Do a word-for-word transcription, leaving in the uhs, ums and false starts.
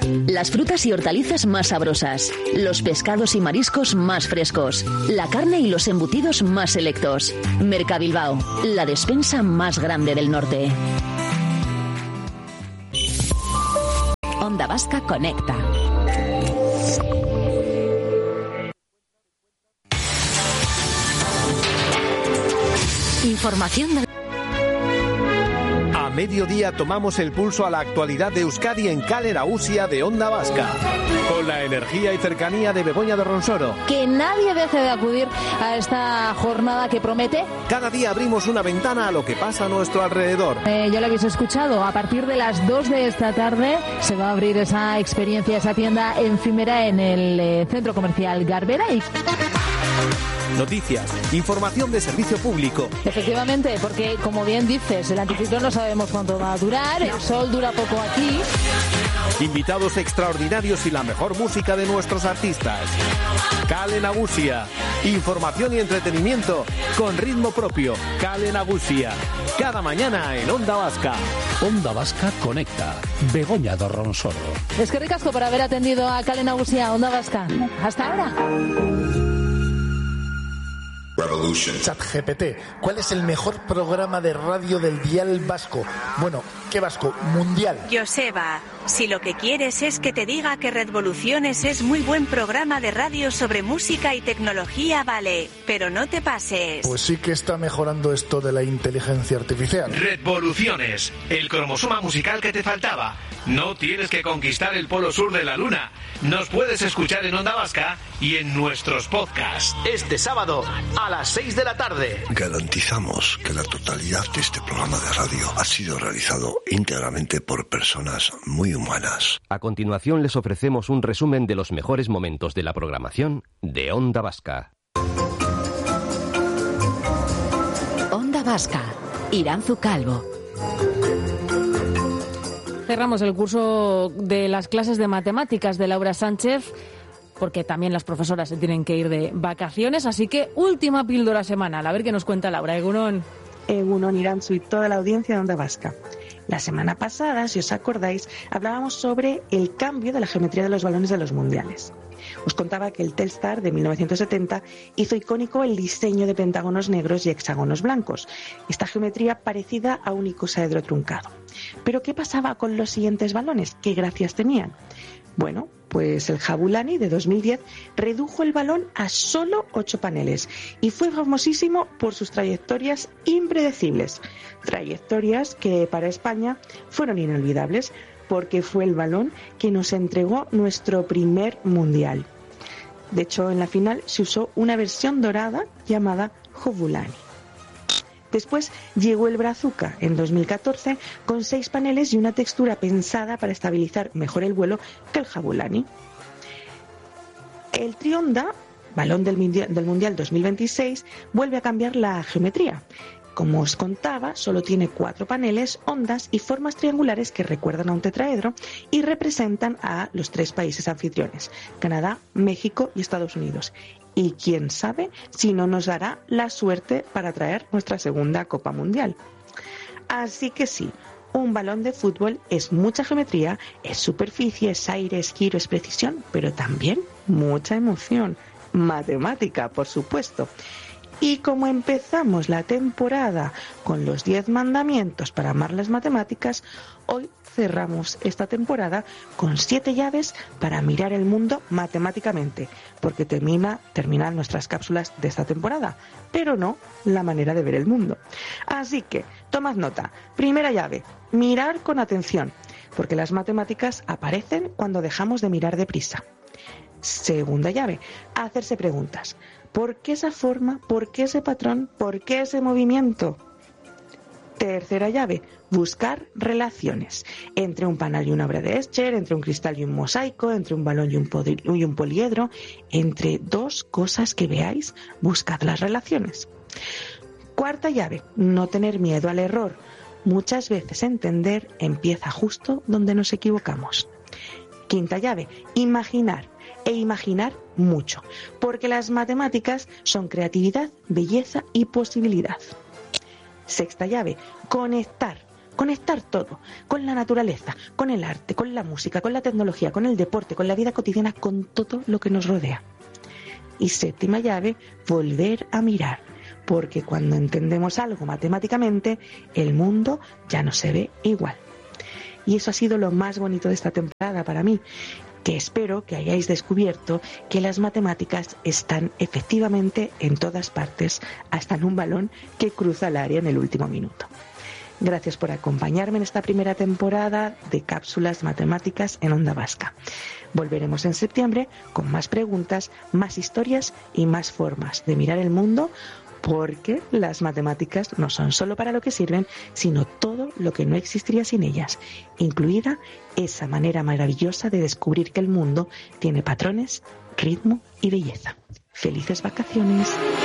Las frutas y hortalizas más sabrosas, los pescados y mariscos más frescos, la carne y los embutidos más selectos. Mercabilbao, la despensa más grande del norte. Onda Vasca conecta. Información del... A mediodía tomamos el pulso a la actualidad de Euskadi en Kale Nagusia de Onda Vasca. Con la energía y cercanía de Begoña de Ronsoro. Que nadie deje de acudir a esta jornada que promete. Cada día abrimos una ventana a lo que pasa a nuestro alrededor. Eh, ya lo habéis escuchado, a partir de las dos de esta tarde se va a abrir esa experiencia, esa tienda efímera en el eh, centro comercial Garbera. Y... Noticias, información de servicio público. Efectivamente, porque como bien dices, el anticiclón no sabemos cuánto va a durar, el sol dura poco aquí. Invitados extraordinarios y la mejor música de nuestros artistas. Kale Nagusia, información y entretenimiento con ritmo propio. Kale Nagusia, cada mañana en Onda Vasca. Onda Vasca conecta. Begoña de Ronsoro. Es que ricasco por haber atendido a Kale Nagusia, Onda Vasca. Hasta ahora. ChatGPT, ¿cuál es el mejor programa de radio del dial vasco? Bueno, ¿qué vasco? Mundial. Joseba, si lo que quieres es que te diga que Redvoluciones es muy buen programa de radio sobre música y tecnología, vale, pero no te pases. Pues sí que está mejorando esto de la inteligencia artificial. Redvoluciones, el cromosoma musical que te faltaba. No tienes que conquistar el polo sur de la luna. Nos puedes escuchar en Onda Vasca y en nuestros podcasts. Este sábado a las seis de la tarde. Garantizamos que la totalidad de este programa de radio ha sido realizado íntegramente por personas muy humanas. A continuación les ofrecemos un resumen de los mejores momentos de la programación de Onda Vasca. Onda Vasca, Iranzu Calvo. Cerramos el curso de las clases de matemáticas de Laura Sánchez, porque también las profesoras se tienen que ir de vacaciones, así que última píldora semanal. A ver qué nos cuenta Laura. Egunon. Egunon, Iranzu y toda la audiencia de Onda Vasca. La semana pasada, si os acordáis, hablábamos sobre el cambio de la geometría de los balones de los mundiales. Os contaba que el Telstar de mil novecientos setenta hizo icónico el diseño de pentágonos negros y hexágonos blancos, esta geometría parecida a un icosaedro truncado. Pero ¿qué pasaba con los siguientes balones? ¿Qué gracias tenían? Bueno, pues el Jabulani de dos mil diez redujo el balón a solo ocho paneles y fue famosísimo por sus trayectorias impredecibles. Trayectorias que para España fueron inolvidables porque fue el balón que nos entregó nuestro primer mundial. De hecho, en la final se usó una versión dorada llamada Jabulani. Después llegó el Brazuca en dos mil catorce con seis paneles y una textura pensada para estabilizar mejor el vuelo que el Jabulani. El Trionda, balón del Mundial, del Mundial dos mil veintiséis, vuelve a cambiar la geometría. Como os contaba, solo tiene cuatro paneles, ondas y formas triangulares que recuerdan a un tetraedro y representan a los tres países anfitriones, Canadá, México y Estados Unidos. Y quién sabe si no nos dará la suerte para traer nuestra segunda Copa Mundial. Así que sí, un balón de fútbol es mucha geometría, es superficie, es aire, es giro, es precisión, pero también mucha emoción. Matemática, por supuesto. Y como empezamos la temporada con los diez mandamientos para amar las matemáticas, hoy cerramos esta temporada con siete llaves para mirar el mundo matemáticamente, porque termina, terminan nuestras cápsulas de esta temporada, pero no la manera de ver el mundo. Así que, tomad nota. Primera llave, mirar con atención, porque las matemáticas aparecen cuando dejamos de mirar deprisa. Segunda llave, hacerse preguntas. ¿Por qué esa forma? ¿Por qué ese patrón? ¿Por qué ese movimiento? Tercera llave, buscar relaciones entre un panal y una obra de Escher, entre un cristal y un mosaico, entre un balón y un, podi- y un poliedro, entre dos cosas que veáis, buscad las relaciones. Cuarta llave, no tener miedo al error. Muchas veces entender empieza justo donde nos equivocamos. Quinta llave, imaginar. E imaginar mucho, porque las matemáticas son creatividad, belleza y posibilidad. Sexta llave, conectar. conectar todo, con la naturaleza, con el arte, con la música, con la tecnología, con el deporte, con la vida cotidiana, con todo lo que nos rodea. Y séptima llave, volver a mirar, porque cuando entendemos algo matemáticamente, el mundo ya no se ve igual. Y eso ha sido lo más bonito de esta temporada para mí, que espero que hayáis descubierto que las matemáticas están efectivamente en todas partes, hasta en un balón que cruza el área en el último minuto. Gracias por acompañarme en esta primera temporada de Cápsulas Matemáticas en Onda Vasca. Volveremos en septiembre con más preguntas, más historias y más formas de mirar el mundo, porque las matemáticas no son solo para lo que sirven, sino todo lo que no existiría sin ellas, incluida esa manera maravillosa de descubrir que el mundo tiene patrones, ritmo y belleza. ¡Felices vacaciones!